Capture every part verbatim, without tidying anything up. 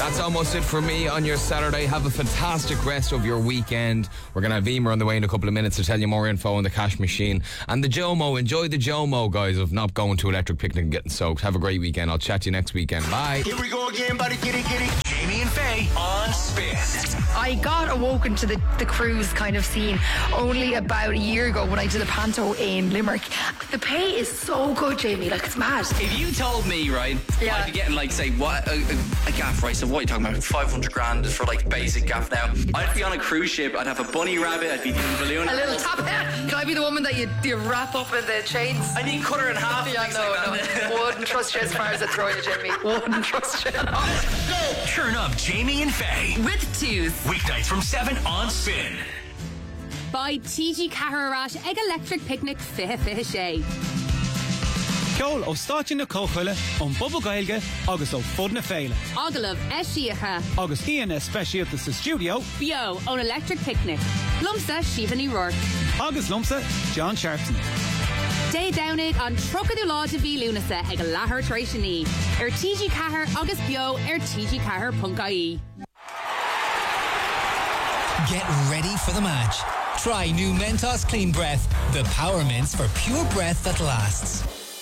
That's almost it for me on your Saturday. Have a fantastic rest of your weekend. We're going to have Emer on the way in a couple of minutes to tell you more info on the cash machine. And the Jomo. Enjoy the Jomo, guys, of not going to Electric Picnic and getting soaked. Have a great weekend. I'll chat to you next weekend. Bye. Here we go again, buddy. Giddy, giddy. Jamie and Faye on Spin. I got awoken to the, the cruise kind of scene only about a year ago when I did a panto in Limerick. The pay is so good, Jamie. Like, it's mad. If you told me, right, Yeah. I'd be getting, like, say, what a, a, a gaff, right? So what are you talking about? five hundred grand for, like, basic gaff now. I'd be on a cruise ship. I'd have a bunny rabbit. I'd be doing balloon. A little top hat. Can I be the woman that you, you wrap up in the chains? I need cut her in half. Yeah, no, no. Wouldn't trust you as far as I throw you, Jamie. Wouldn't trust you. Turn up Jamie and Faye. With Tooth. Weeknights from seven on Spin. By T G Carrarat Ag Electric Picnic Fihe Fihe Sé. Ceol ó stáit na cóchuile an Bubba Gailge agus ó fud na féile. Agalah Eshiacha. Agus Ian especialta sa studio. Bio on Electric Picnic. Lumsa Shivani Rourke. Agus lumsa John Sharpson. Day down it on Trocadú Lá de Bhí Lunasa ag Lahar Trashani. Er T G Cahar August Bio er T G Cahar Punkai. Get ready for the match. Try new Mentos Clean Breath, the power mints for pure breath that lasts.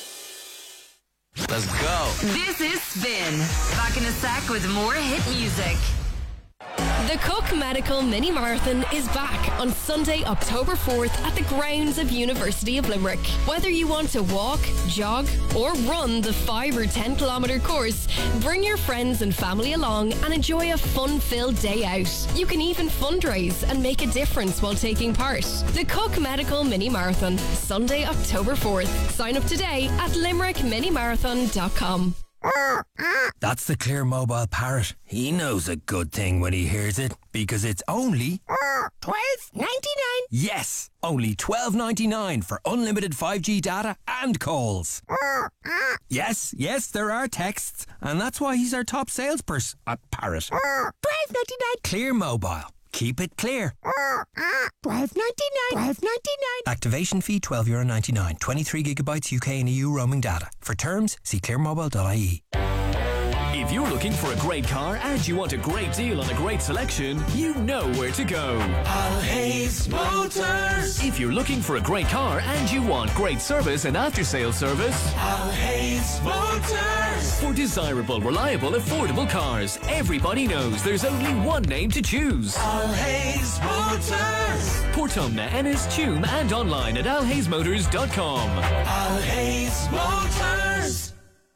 Let's go. This is Spin. Back in a sec with more hit music. The Cook Medical Mini Marathon is back on Sunday, October fourth at the grounds of University of Limerick. Whether you want to walk, jog or run the five or ten kilometre course, bring your friends and family along and enjoy a fun-filled day out. You can even fundraise and make a difference while taking part. The Cook Medical Mini Marathon, Sunday, October fourth. Sign up today at limerick mini marathon dot com. That's the Clear Mobile Parrot. He knows a good thing when he hears it, because it's only twelve ninety-nine. Yes, only twelve ninety-nine for unlimited five G data and calls. Yes, yes, there are texts, and that's why he's our top salesperson at Parrot. twelve ninety-nine. Clear Mobile. Keep it clear. twelve ninety-nine. twelve ninety-nine. Activation fee twelve euro ninety-nine. twenty-three gigabytes U K and E U roaming data. For terms, see clear mobile dot I E. If you're looking for a great car and you want a great deal on a great selection, you know where to go. Alhays Motors. If you're looking for a great car and you want great service and after-sales service, Alhays Motors. For desirable, reliable, affordable cars, everybody knows there's only one name to choose. Alhays Motors. Portumna, Ennis, Tuam and online at alhays motors dot com. Alhays Motors.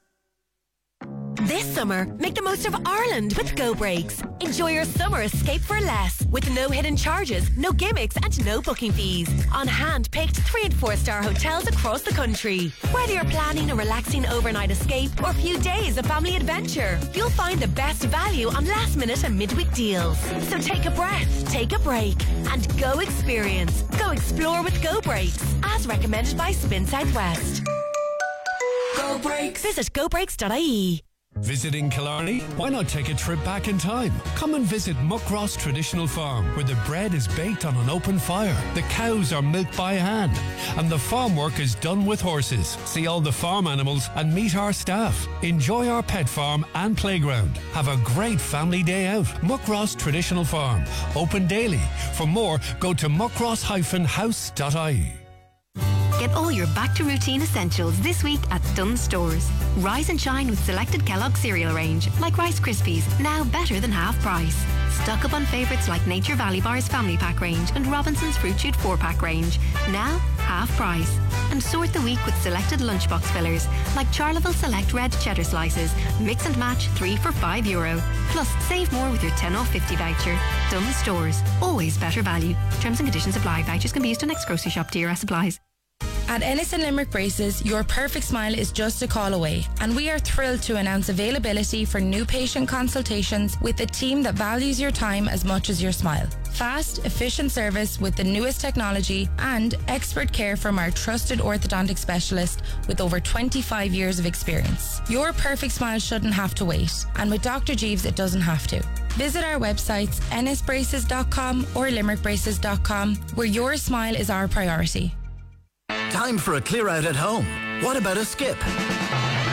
This summer, make the most of Ireland with Go Breaks. Enjoy your summer escape for less, with no hidden charges, no gimmicks and no booking fees. On hand-picked three and four star hotels across the country. Whether you're planning a relaxing overnight escape or a few days of family adventure, you'll find the best value on last minute and midweek deals. So take a breath, take a break and go experience. Go explore with Go Breaks, as recommended by Spin Southwest. Go Breaks. Visit go breaks dot I E. Visiting Killarney? Why not take a trip back in time? Come and visit Muckross Traditional Farm, where the bread is baked on an open fire, the cows are milked by hand, and the farm work is done with horses. See all the farm animals and meet our staff. Enjoy our pet farm and playground. Have a great family day out. Muckross Traditional Farm, open daily. For more, go to muckross dash house dot I E. Get all your back-to-routine essentials this week at Dunnes Stores. Rise and shine with selected Kellogg cereal range, like Rice Krispies, now better than half price. Stock up on favourites like Nature Valley Bar's Family Pack range and Robinson's Fruit Shoot four pack range, now half price. And sort the week with selected lunchbox fillers, like Charleville Select Red Cheddar Slices, mix and match three for five euro. Plus, save more with your ten off fifty voucher. Dunnes Stores, always better value. Terms and conditions apply. Vouchers can be used to next grocery shop. D R S applies. At Ennis and Limerick Braces, your perfect smile is just a call away, and we are thrilled to announce availability for new patient consultations with a team that values your time as much as your smile. Fast, efficient service with the newest technology and expert care from our trusted orthodontic specialist with over twenty-five years of experience. Your perfect smile shouldn't have to wait, and with Doctor Jeeves it doesn't have to. Visit our websites ennis braces dot com or limerick braces dot com, where your smile is our priority. Time for a clear out at home. What about a skip? On the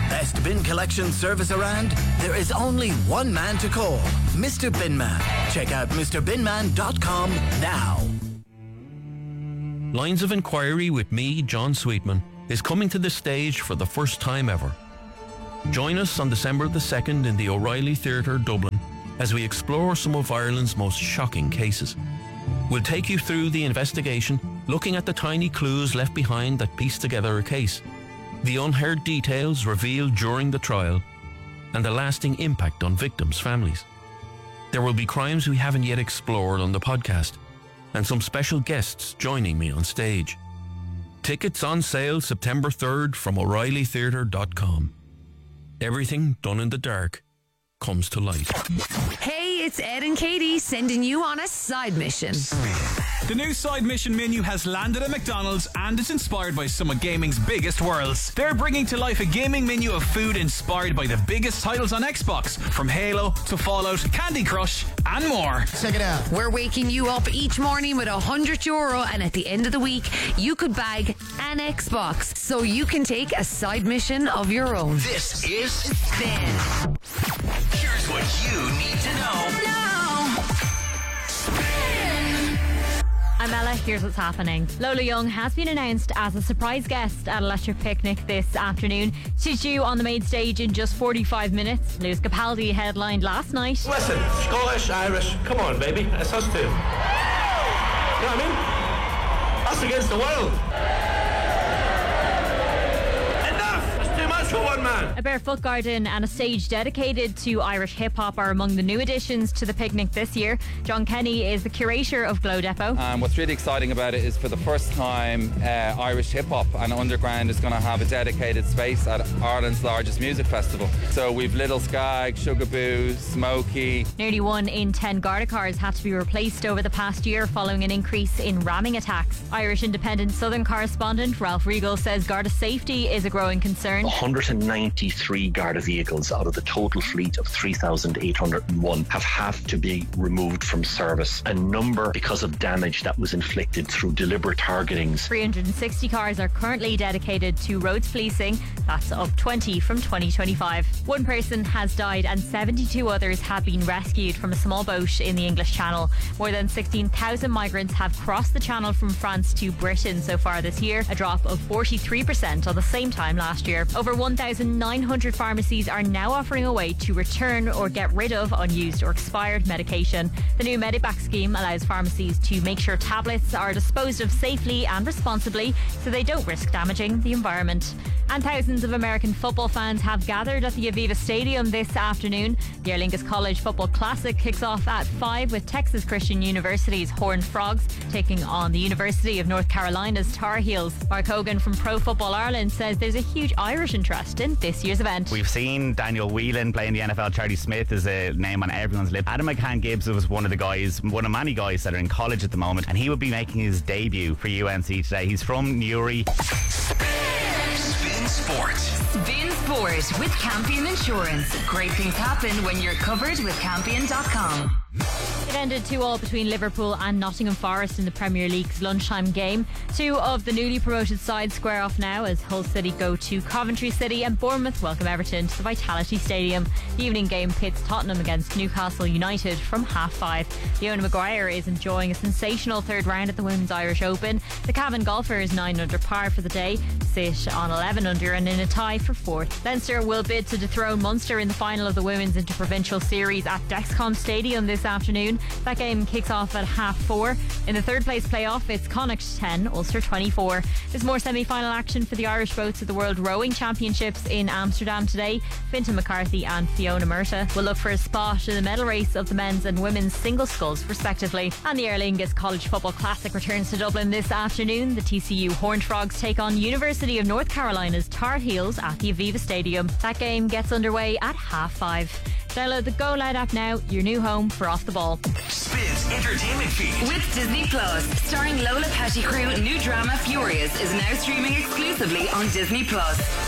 Best bin collection service around? There is only one man to call, Mister Binman. Check out Mr binman dot com now. Lines of Inquiry with me, John Sweetman, is coming to the stage for the first time ever. Join us on December the second in the O'Reilly Theatre, Dublin, as we explore some of Ireland's most shocking cases. We'll take you through the investigation, looking at the tiny clues left behind that piece together a case, the unheard details revealed during the trial, and the lasting impact on victims' families. There will be crimes we haven't yet explored on the podcast, and some special guests joining me on stage. Tickets on sale September third from O'Reilly Theatre dot com. Everything done in the dark comes to light. Hey, it's Ed and Katie sending you on a side mission. The new side mission menu has landed at McDonald's and is inspired by some of gaming's biggest worlds. They're bringing to life a gaming menu of food inspired by the biggest titles on Xbox, from Halo to Fallout, Candy Crush and more. Check it out. We're waking you up each morning with a hundred euro, and at the end of the week you could bag an Xbox so you can take a side mission of your own. This is Spin. Here's what you need to know. No. I'm Ella, here's what's happening. Lola Young has been announced as a surprise guest at Electric Picnic this afternoon. She's due on the main stage in just forty-five minutes. Lewis Capaldi headlined last night. Listen, Scottish, Irish, come on baby, it's us two. You know what I mean? Us against the world. For one man. A barefoot garden and a stage dedicated to Irish hip-hop are among the new additions to the picnic this year. John Kenny is the curator of Glow Depot. And what's really exciting about it is for the first time uh, Irish hip-hop and underground is going to have a dedicated space at Ireland's largest music festival. So we've Little Skag, Sugaboo, Smokey. Nearly one in ten Garda cars had to be replaced over the past year following an increase in ramming attacks. Irish Independent Southern correspondent Ralph Regal says Garda safety is a growing concern. one hundred ninety-three Garda vehicles out of the total fleet of three thousand eight hundred one have had to be removed from service. A number because of damage that was inflicted through deliberate targetings. three hundred sixty cars are currently dedicated to roads policing. That's up twenty from twenty twenty-five. One person has died and seventy-two others have been rescued from a small boat in the English Channel. More than sixteen thousand migrants have crossed the Channel from France to Britain so far this year, a drop of forty-three percent on the same time last year. Over one thousand nine hundred pharmacies are now offering a way to return or get rid of unused or expired medication. The new Mediback scheme allows pharmacies to make sure tablets are disposed of safely and responsibly so they don't risk damaging the environment. And thousands of American football fans have gathered at the Aviva Stadium this afternoon. The Aer Lingus College Football Classic kicks off at five with Texas Christian University's Horned Frogs taking on the University of North Carolina's Tar Heels. Mark Hogan from Pro Football Ireland says there's a huge Irish interest in this year's event. We've seen Daniel Whelan playing the N F L. Charlie Smith is a name on everyone's lip. Adam McCann Gibbs was one of the guys, one of many guys that are in college at the moment, and he will be making his debut for U N C today. He's from Newry. Spin Sport. Spin Sport with Campion Insurance. Great things happen when you're covered with Campion dot com. It ended two all between Liverpool and Nottingham Forest in the Premier League's lunchtime game. Two of the newly promoted sides square off now as Hull City go to Coventry City and Bournemouth welcome Everton to the Vitality Stadium. The evening game pits Tottenham against Newcastle United from half five. Leona Maguire is enjoying a sensational third round at the Women's Irish Open. The Cavan golfers nine under par for the day sit on eleven under and in a tie for fourth. Leinster will bid to dethrone Munster in the final of the Women's Interprovincial Series at Dexcom Stadium this afternoon. That game kicks off at half four. In the third place playoff, it's Connacht ten, Ulster twenty-four. There's more semi-final action for the Irish boats at the World Rowing Championships in Amsterdam today. Fintan McCarthy and Fiona Murta will look for a spot in the medal race of the men's and women's single sculls respectively. And the Aer Lingus College Football Classic returns to Dublin this afternoon. The T C U Horned Frogs take on University of North Carolina's Tar Heels at the Aviva Stadium. That game gets underway at half five. Download the Go Loud app now, your new home for Off the Ball. Spins Entertainment Feed. With Disney Plus, starring Lola Pettigrew, new drama Furious is now streaming exclusively on Disney Plus.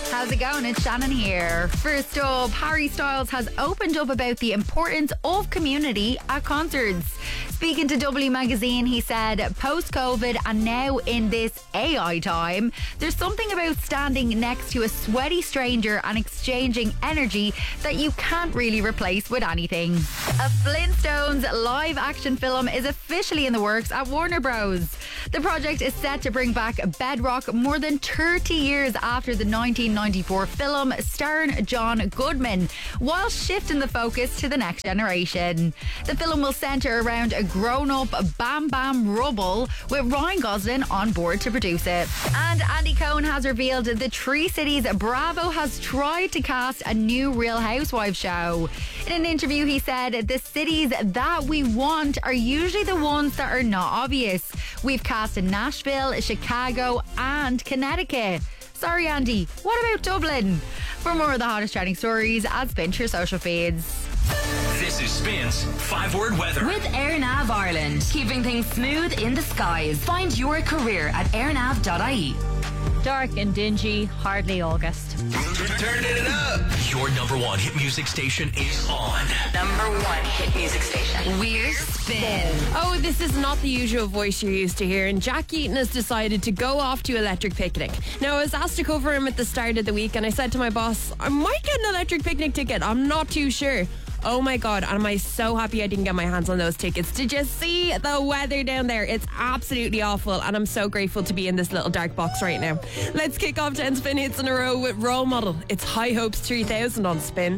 How's it going? It's Shannon here. First up, Harry Styles has opened up about the importance of community at concerts. Speaking to W Magazine, he said, post-COVID and now in this A I time, there's something about standing next to a sweaty stranger and exchanging energy that you can't really replace with anything. A Flintstones live action film is officially in the works at Warner Bros. The project is set to bring back Bedrock more than thirty years after the nineteen ninety-four film starring John Goodman, while shifting the focus to the next generation. The film will centre around a grown-up Bam Bam Rubble, with Ryan Gosling on board to produce it. And Andy Cohen has revealed that Three Cities Bravo has tried to cast a new Real Housewives show. In an interview, he said, the cities that we want are usually the ones that are not obvious. We've cast in Nashville, Chicago and Connecticut. Sorry, Andy. What about Dublin? For more of the hottest trending stories, add Spin to your social feeds. This is Spin's five-word weather. With AirNav Ireland, keeping things smooth in the skies. Find your career at airnav dot I E. Dark and dingy, hardly August. Turn it up. Your number one hit music station is on. Number one hit music station. We're Spin. Oh, this is not the usual voice you're used to hearing. Jack Eaton has decided to go off to Electric Picnic. Now, I was asked to cover him at the start of the week, and I said to my boss, I might get an Electric Picnic ticket. I'm not too sure. Oh my God, and am I so happy I didn't get my hands on those tickets. Did you see the weather down there? It's absolutely awful, and I'm so grateful to be in this little dark box right now. Let's kick off ten Spin hits in a row with Role Model. It's High Hopes three thousand on Spin.